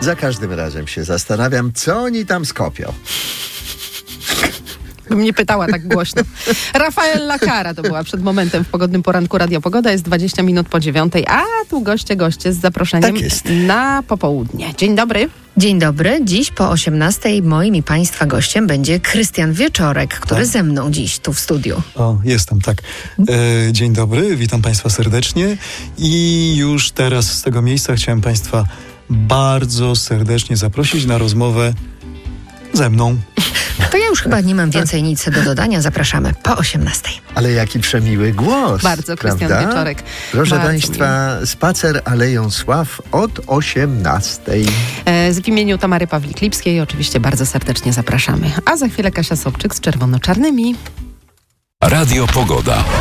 Za każdym razem się zastanawiam, co oni tam skopią. Bym nie pytała tak głośno. Rafaela Cara to była przed momentem w pogodnym poranku Radio Pogoda. Jest 20 minut po 9:00, a tu goście z zaproszeniem na popołudnie. Dzień dobry. Dzień dobry. Dziś po 18:00 moim i Państwa gościem będzie Krystian Wieczorek, który ze mną dziś tu w studiu. O, jestem, tak. Dzień dobry, witam Państwa serdecznie i już teraz z tego miejsca chciałem Państwa bardzo serdecznie zaprosić na rozmowę ze mną. To ja już chyba nie mam więcej nic do dodania. Zapraszamy po 18:00. Ale jaki przemiły głos. Bardzo, Krystian Wieczorek. Proszę bardzo Państwa, spacer Aleją Sław od 18:00. W imieniu Tamary Pawlik-Lipskiej oczywiście bardzo serdecznie zapraszamy. A za chwilę Kasia Sobczyk z czerwono-czarnymi. Radio Pogoda.